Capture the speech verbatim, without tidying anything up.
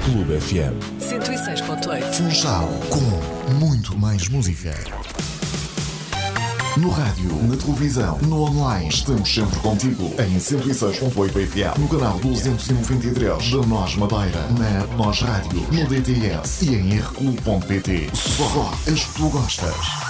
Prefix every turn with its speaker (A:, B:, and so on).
A: Clube F M.
B: cento e seis ponto oito.
C: Funchal, com muito mais música. No rádio, na televisão, no online, estamos sempre contigo. Em cento e seis ponto oito F M, no canal duzentos e noventa e três da Nós Madeira, na Nós Rádio, no D T S e em r clube ponto p t. Só as que tu gostas.